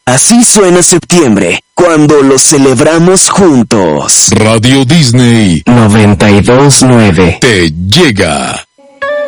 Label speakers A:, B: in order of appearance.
A: Así suena septiembre, cuando lo celebramos juntos.
B: Radio Disney
A: 92.9
B: te llega.